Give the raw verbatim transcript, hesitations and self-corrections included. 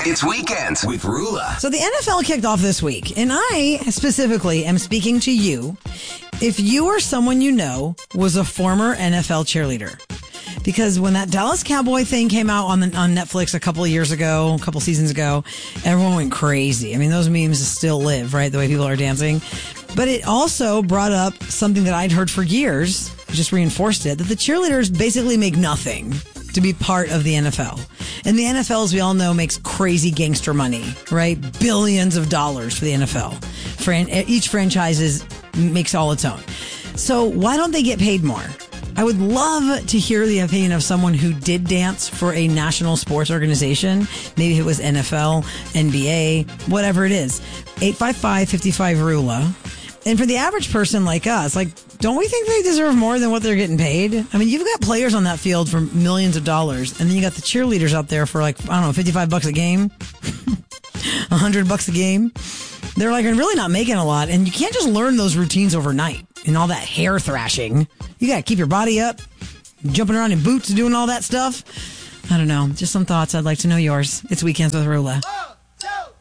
It's Weekends with Rula. So the N F L kicked off this week, and I specifically am speaking to you if you or someone you know was a former N F L cheerleader. Because when that Dallas Cowboy thing came out on the, on Netflix a couple of years ago, a couple seasons ago, everyone went crazy. I mean, those memes still live, right? The way people are dancing. But it also brought up something that I'd heard for years, just reinforced it, that the cheerleaders basically make nothing to be part of the N F L. And the N F L, as we all know, makes crazy gangster money, right? Billions of dollars for the N F L. Fran- each franchise is, makes all its own. So why don't they get paid more? I would love to hear the opinion of someone who did dance for a national sports organization. Maybe it was N F L, N B A, whatever it is. eight five five, five five, R U L A. And for the average person like us, like, don't we think they deserve more than what they're getting paid? I mean, you've got players on that field for millions of dollars, and then you got the cheerleaders out there for like, I don't know, fifty-five bucks a game, one hundred bucks a game. They're like really not making a lot, and you can't just learn those routines overnight and all that hair thrashing. You got to keep your body up, jumping around in boots, doing all that stuff. I don't know. Just some thoughts. I'd like to know yours. It's Weekends with Rula.